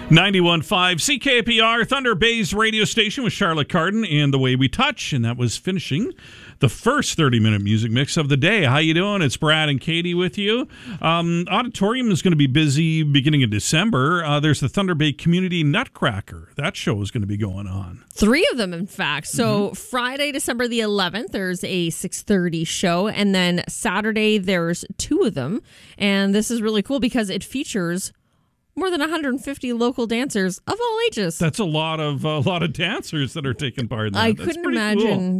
91.5 CKPR, Thunder Bay's radio station with Charlotte Cardin and The Way We Touch. And that was finishing the first 30-minute music mix of the day. How you doing? It's Brad and Katie with you. Auditorium is going to be busy beginning of December. There's the Thunder Bay Community Nutcracker. That show is going to be going on. 3 of them, in fact. So Friday, December the 11th, there's a 6:30 show. And then Saturday, there's 2 of them. And this is really cool because it features more than 150 local dancers of all ages. That's a lot of dancers that are taking part in that. I couldn't imagine